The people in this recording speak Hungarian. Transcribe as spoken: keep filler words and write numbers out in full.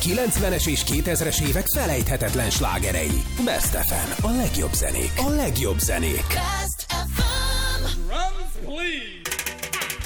kilencvenes és kétezres évek felejthetetlen slágerei. Best ef em, a legjobb zenék, a legjobb zenék. Best